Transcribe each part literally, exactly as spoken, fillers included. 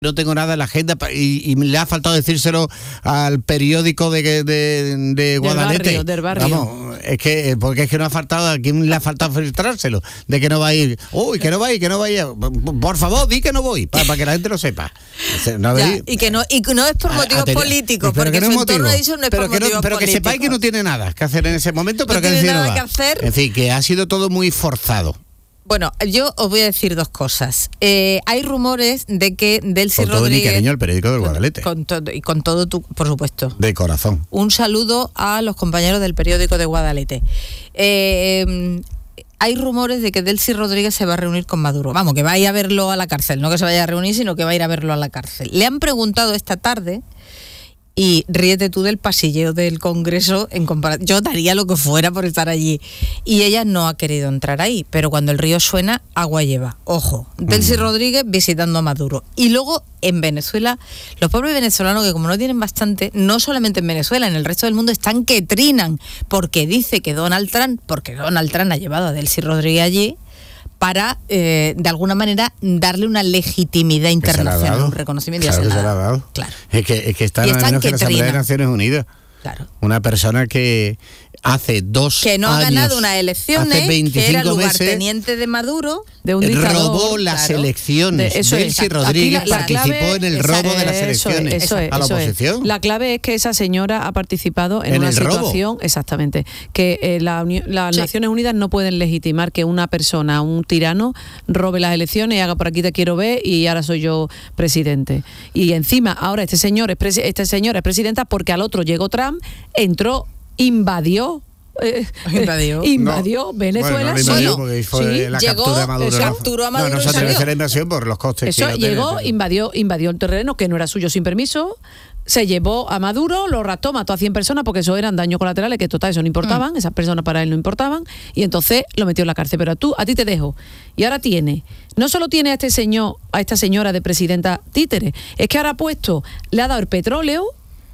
No tengo nada en la agenda y, y le ha faltado decírselo al periódico de, de, de Guadalete. Del barrio, del barrio. Vamos, es que, porque es que no ha faltado, ¿a quién le ha faltado filtrárselo? De que no va a ir. Uy, que no va a ir, que no va a ir. Por favor, di que no voy, para, para que la gente lo sepa. No, ya, y, que no, y que no es por motivos a, a políticos, porque no su es entorno motivo, dice no es pero por que motivos no, Pero políticos. que sepáis que no tiene nada que hacer en ese momento, pero no que tiene nada no que hacer. En fin, que ha sido todo muy forzado. Bueno, yo os voy a decir dos cosas. Eh, hay rumores de que Delcy Rodríguez... Con todo Rodríguez, mi cariño, el periódico del Guadalete. Con, con todo, y con todo tu, por supuesto. De corazón. Un saludo a los compañeros del periódico de Guadalete. Eh, hay rumores de que Delcy Rodríguez se va a reunir con Maduro. Vamos, que va a ir a verlo a la cárcel. No que se vaya a reunir, sino que va a ir a verlo a la cárcel. Le han preguntado esta tarde... Y ríete tú del pasilleo del Congreso en comparación. Yo daría lo que fuera por estar allí. Y ella no ha querido entrar ahí. Pero cuando el río suena, agua lleva. Ojo, Delcy Rodríguez visitando a Maduro. Y luego en Venezuela, los pobres venezolanos que como no tienen bastante, no solamente en Venezuela, en el resto del mundo están que trinan. Porque dice que Donald Trump, porque Donald Trump ha llevado a Delcy Rodríguez allí, para, eh, de alguna manera, darle una legitimidad internacional, un reconocimiento. Claro ya que se se la ha dado. Claro. Es que, es que está en la Asamblea de Naciones Unidas. Claro. Una persona que hace dos que no años, ha ganado unas elecciones, que era lugarteniente de Maduro, de un dictador, robó las claro. elecciones. De, eso Delcy es. Rodríguez la, la participó clave, en el esa, robo de las eso elecciones es, eso es, a la eso oposición. Es. La clave es que esa señora ha participado en, ¿En una el situación, robo? exactamente, que eh, la, las sí. Naciones Unidas no pueden legitimar que una persona, un tirano, robe las elecciones y haga por aquí te quiero ver y ahora soy yo presidente. Y encima ahora este señor es presi- esta señora es presidenta porque al otro llegó Trump, entró, invadió Eh, invadió, invadió no. Venezuela. Bueno, no invadió solo, porque fue sí, la llegó, captura de Maduro. capturó a Maduro no, no y se salió. hace la invasión por los costes. Eso que llegó, tiene. invadió, invadió el terreno que no era suyo sin permiso. Se llevó a Maduro, lo raptó, mató a cien personas porque eso eran daños colaterales que total eso no importaban, mm. esas personas para él no importaban, y entonces lo metió en la cárcel. Pero tú, a ti te dejo. Y ahora tiene, no solo tiene a este señor, a esta señora de presidenta títere, es que ahora ha puesto, le ha dado el petróleo,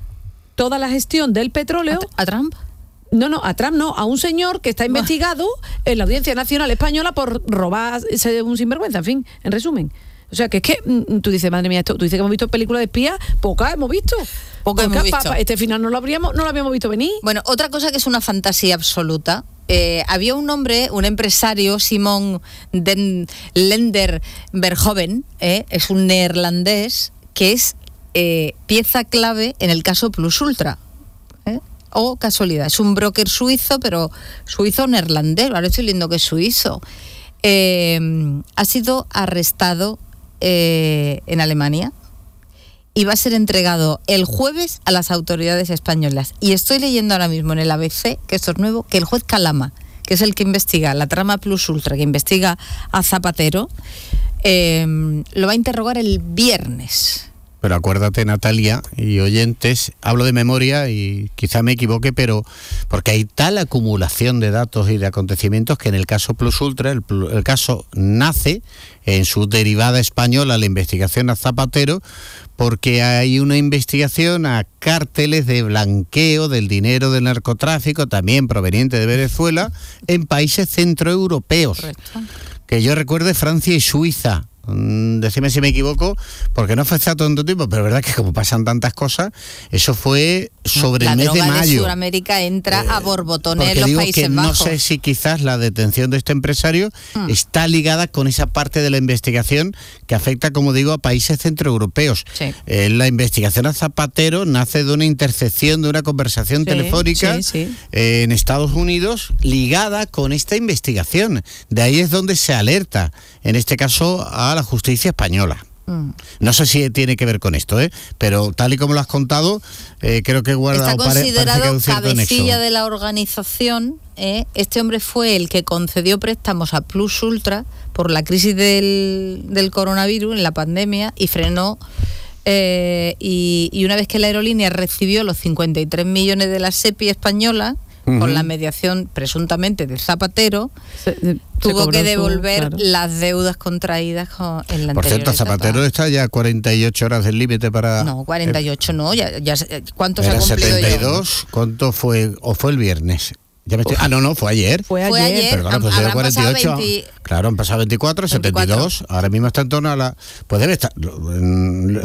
toda la gestión del petróleo. ¿A, a Trump? No, no, a Trump no, a un señor que está investigado en la Audiencia Nacional Española por robar un sinvergüenza, en fin, en resumen. O sea, que es que tú dices, madre mía, esto, tú dices que hemos visto películas de espías, pocas hemos visto. Pocas hemos visto. Pa, pa, este final no lo habríamos, no lo habíamos visto venir. Bueno, otra cosa que es una fantasía absoluta. Eh, había un hombre, un empresario, Simon Den Lender Verhoeven, eh, es un neerlandés que es eh, pieza clave en el caso Plus Ultra. ¿eh? O casualidad, es un broker suizo, pero suizo neerlandés, ahora estoy leyendo que es suizo. Eh, ha sido arrestado eh, en Alemania y va a ser entregado el jueves a las autoridades españolas. Y estoy leyendo ahora mismo en el A B C, que esto es nuevo, que el juez Calama, que es el que investiga la trama Plus Ultra, que investiga a Zapatero, eh, lo va a interrogar el viernes. Pero acuérdate, Natalia y oyentes, hablo de memoria y quizá me equivoque, pero porque hay tal acumulación de datos y de acontecimientos que en el caso Plus Ultra, el, el caso nace en su derivada española, la investigación a Zapatero, porque hay una investigación a cárteles de blanqueo del dinero del narcotráfico, también proveniente de Venezuela, en países centroeuropeos. Correcto. Que yo recuerde Francia y Suiza. Decime si me equivoco, porque no fue hace tanto tiempo, pero es verdad que como pasan tantas cosas, eso fue sobre la el mes de mayo. La droga de Sudamérica entra eh, a borbotones en los digo Países que Bajos. No sé si quizás la detención de este empresario hmm. está ligada con esa parte de la investigación que afecta, como digo, a países centroeuropeos. Sí. Eh, la investigación a Zapatero nace de una intercepción, de una conversación sí, telefónica sí, sí. Eh, en Estados Unidos ligada con esta investigación. De ahí es donde se alerta, en este caso, a la justicia española. Mm. No sé si tiene que ver con esto, ¿eh? Pero tal y como lo has contado, eh, creo que guarda está considerado pare, cabecilla de la organización. ¿eh? Este hombre fue el que concedió préstamos a Plus Ultra por la crisis del, del coronavirus, en la pandemia, y frenó. Eh, y, y una vez que la aerolínea recibió los cincuenta y tres millones de la SEPI española, uh-huh. con la mediación presuntamente de Zapatero, se, se tuvo se que devolver su, claro. las deudas contraídas con, en la Por cierto, Zapatero etapa. Está ya a cuarenta y ocho horas del límite para... No, cuarenta y ocho eh, no, ya, ya ¿cuánto se ha cumplido setenta y dos, ya? ¿Cuánto fue? ¿O fue el viernes? Ya me estoy, ah, no, no, fue ayer. Fue Fue ayer. ayer. Perdona, pues Habrán era cuarenta y ocho. pasado veinte Claro, han pasado veinticuatro, setenta y dos. Ahora mismo está en torno a la. Pues debe estar. En,